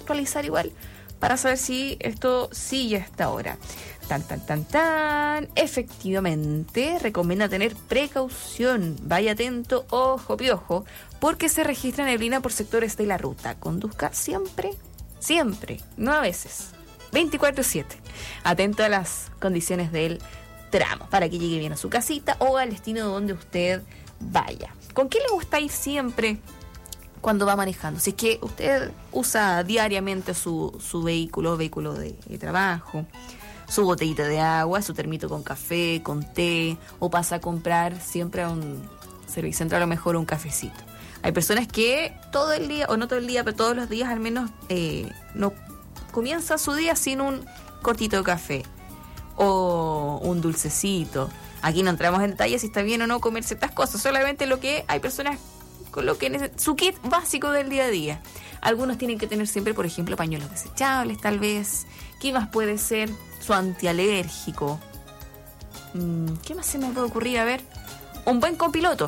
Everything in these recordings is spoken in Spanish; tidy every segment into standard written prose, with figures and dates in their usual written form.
actualizar igual para saber si esto sigue hasta ahora. Efectivamente, recomienda tener precaución. Vaya atento, ojo piojo, porque se registra neblina por sectores de la ruta. Conduzca siempre, no a veces, 24/7. Atento a las condiciones del tramo para que llegue bien a su casita o al destino donde usted vaya. ¿Con qué le gusta ir siempre cuando va manejando? Si es que usted usa diariamente su vehículo de trabajo, su botellita de agua, su termito con café, con té, o pasa a comprar siempre a un servicentro, a lo mejor un cafecito. Hay personas que todo el día, o no todo el día, pero todos los días al menos, no comienza su día sin un cortito de café o un dulcecito. Aquí no entramos en detalles si está bien o no comer ciertas cosas, solamente lo que hay personas con lo que su kit básico del día a día. Algunos tienen que tener siempre, por ejemplo, pañuelos desechables, tal vez. ¿Qué más puede ser? Su antialérgico. ¿Qué más se me puede ocurrir? A ver, un buen copiloto.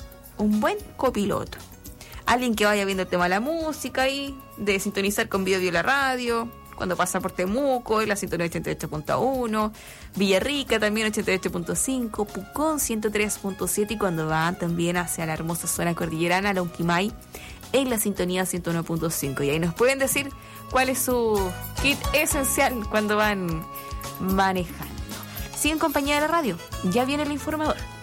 Alguien que vaya viendo el tema de la música y de sintonizar con Bio la radio, cuando pasa por Temuco, en la sintonía 88.1, Villarrica también 88.5, Pucón 103.7 y cuando van también hacia la hermosa zona cordillerana, Lonquimay, en la sintonía 101.5. Y ahí nos pueden decir cuál es su kit esencial cuando van manejando. Sigue en compañía de la radio, ya viene el informador.